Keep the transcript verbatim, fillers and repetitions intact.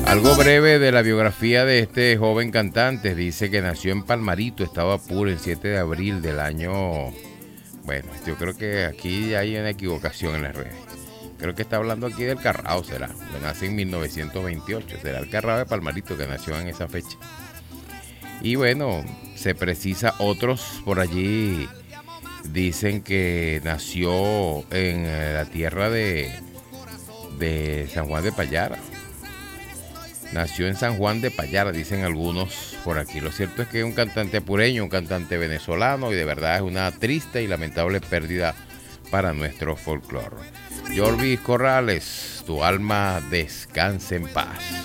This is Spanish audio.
Algo breve de la biografía de este joven cantante. Dice que nació en Palmarito, estado Apure, el siete de abril del año... Bueno, yo creo que aquí hay una equivocación en las redes. Creo que está hablando aquí del Carrao, será. Que nace en mil novecientos veintiocho. Será el Carrao de Palmarito que nació en esa fecha. Y bueno, se precisa, otros por allí dicen que nació en la tierra de, de San Juan de Payara. Nació en San Juan de Payara, dicen algunos por aquí. Lo cierto es que es un cantante apureño, un cantante venezolano, y de verdad es una triste y lamentable pérdida para nuestro folclore. Jorvis Corrales, tu alma descanse en paz.